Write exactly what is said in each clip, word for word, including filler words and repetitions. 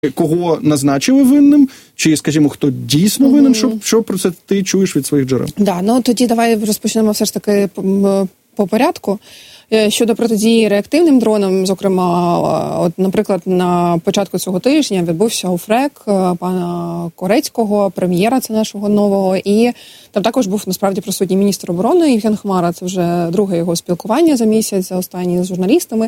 кого назначили винним, чи, скажімо, хто дійсно винен, mm-hmm. що, що про це ти чуєш від своїх джерел? Да, ну тоді давай розпочнемо все ж таки по, по порядку. Щодо протидії реактивним дронам, зокрема, от, наприклад, на початку цього тижня відбувся ОФРЕК пана Корецького, прем'єра це нашого нового, і там також був, насправді, присутній міністр оборони Євген Хмара, це вже друге його спілкування за місяць, за останні з журналістами.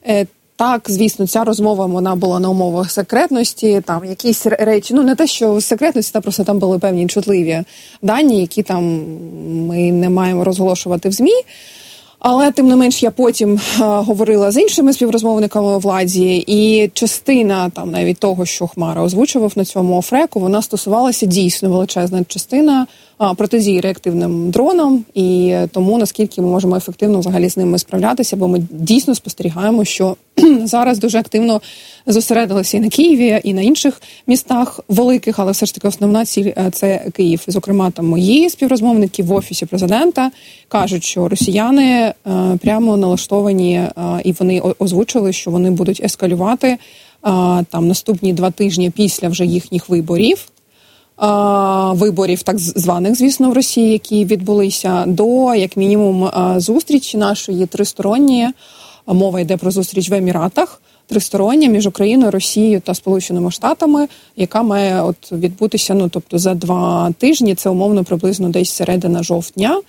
Так, звісно, ця розмова, вона була на умовах секретності, там якісь речі, ну не те, що секретності, та просто там були певні чутливі дані, які там ми не маємо розголошувати в ЗМІ. Але, тим не менш, я потім а, говорила з іншими співрозмовниками у владі, і частина там навіть того, що Хмара озвучував на цьому ОФРЕКу, вона стосувалася дійсно величезна частина а, протидії реактивним дронам, і тому наскільки ми можемо ефективно взагалі з ними справлятися, бо ми дійсно спостерігаємо, що зараз дуже активно зосередилися і на Києві, і на інших містах великих, але все ж таки основна ціль – це Київ. І, зокрема, там мої співрозмовники в Офісі Президента кажуть, що росіяни е, прямо налаштовані, е, і вони озвучили, що вони будуть ескалювати е, там наступні два тижні після вже їхніх виборів, е, виборів так званих, звісно, в Росії, які відбулися, до, як мінімум, е, зустрічі нашої тристоронньої. Мова йде про зустріч в Еміратах, тристороння між Україною, Росією та Сполученими Штатами, яка має от відбутися, ну, тобто за два тижні, це умовно приблизно десь середина жовтня.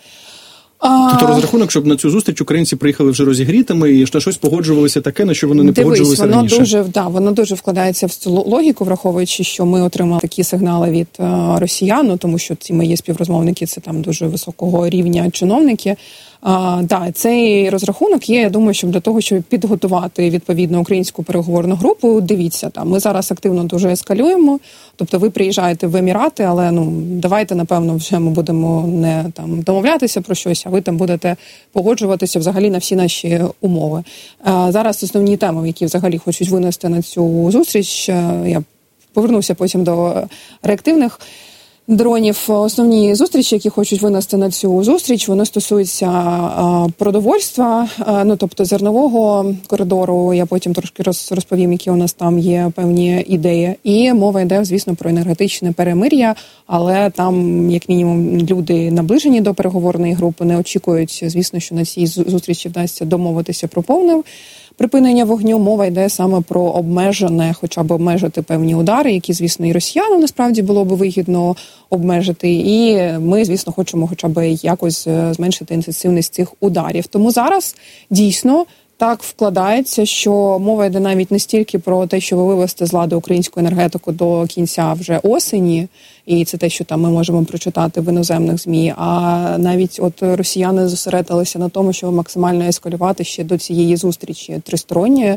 Тобто розрахунок, щоб на цю зустріч українці приїхали вже розігрітими і що щось погоджувалися таке, на що вони не Дивись, погоджувалися воно раніше. Дуже, да, воно дуже вкладається в цю логіку, враховуючи, що ми отримали такі сигнали від uh, росіян, ну, тому що ці мої співрозмовники, це там дуже високого рівня чиновники. Uh, да, цей розрахунок є, я думаю, щоб для того, щоб підготувати відповідно українську переговорну групу. Дивіться, там ми зараз активно дуже ескалюємо. Тобто ви приїжджаєте в Емірати, але ну давайте, напевно, вже ми будемо не там домовлятися про щось, а ви там будете погоджуватися взагалі на всі наші умови. Uh, зараз основні теми, які взагалі хочуть винести на цю зустріч, uh, я повернуся потім до реактивних дронів. Основні зустрічі, які хочуть винести на цю зустріч, вони стосуються а, продовольства, а, ну, тобто зернового коридору. Я потім трошки роз, розповім, які у нас там є певні ідеї. І мова йде, звісно, про енергетичне перемир'я, але там, як мінімум, люди наближені до переговорної групи, не очікують, звісно, що на цій зустрічі вдасться домовитися про повне припинення вогню. Мова йде саме про обмежене, хоча б обмежити певні удари, які, звісно, і росіянам насправді було б вигідно обмежити. І ми, звісно, хочемо хоча б якось зменшити інтенсивність цих ударів. Тому зараз дійсно так вкладається, що мова йде навіть не стільки про те, що вивести з ладу українську енергетику до кінця вже осені, і це те, що там ми можемо прочитати в іноземних ЗМІ, а навіть от росіяни зосередилися на тому, щоб максимально ескалювати ще до цієї зустрічі тристоронньої,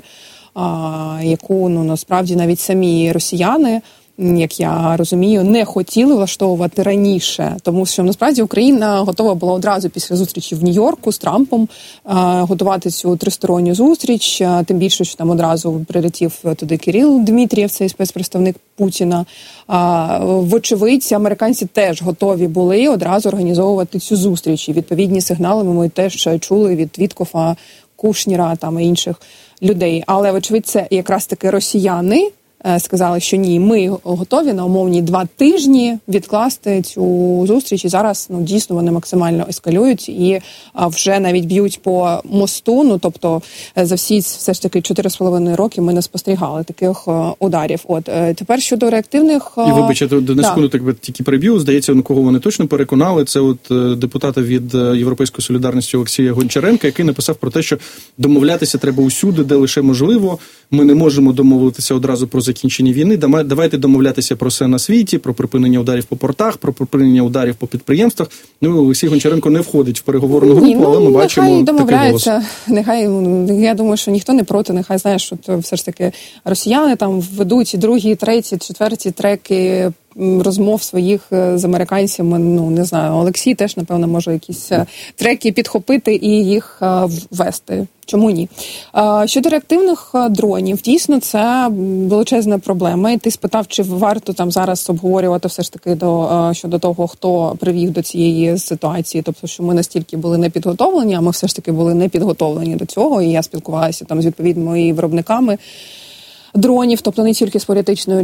а, яку, ну, насправді навіть самі росіяни, як я розумію, не хотіли влаштовувати раніше, тому що насправді Україна готова була одразу після зустрічі в Нью-Йорку з Трампом готувати цю тристоронню зустріч, тим більше, що там одразу прилетів туди Кирил Дмитрієв, цей спецпредставник Путіна. Вочевидь, американці теж готові були одразу організовувати цю зустріч, і відповідні сигнали ми теж чули від Віткофа, Кушніра там і інших людей. Але, вочевидь, це якраз таки росіяни сказали, що ні, ми готові на умовні два тижні відкласти цю зустріч. І зараз, ну, дійсно, вони максимально ескалюють і а, вже навіть б'ють по мосту. Ну, тобто, за всі все ж таки чотири з половиною роки ми не спостерігали таких а, ударів. От тепер щодо реактивних... І, вибачте, до на секунду так тільки переб'ю. Здається, на кого вони точно переконали. Це от депутата від Європейської солідарності Олексія Гончаренка, який написав про те, що домовлятися треба усюди, де лише можливо. Ми не можемо домовитися одразу про закінчення війни. Давайте домовлятися про все на світі, про припинення ударів по портах, про припинення ударів по підприємствах. Ну, Олексій Гончаренко не входить в переговорну групу, Ні, ну, але ми бачимо такий голос. Нехай, я думаю, що ніхто не проти, нехай, знаєш, що все ж таки росіяни там ведуть другі, треті, четверті треки розмов своїх з американцями, ну, не знаю, Олексій теж, напевно, може якісь треки підхопити і їх ввести. Чому ні? Щодо реактивних дронів, дійсно, це величезна проблема. І ти спитав, чи варто там зараз обговорювати все ж таки до, щодо того, хто привів до цієї ситуації. Тобто, що ми настільки були не підготовлені, а ми все ж таки були не підготовлені до цього. І я спілкувалася там з відповідними виробниками дронів, тобто не тільки з політичною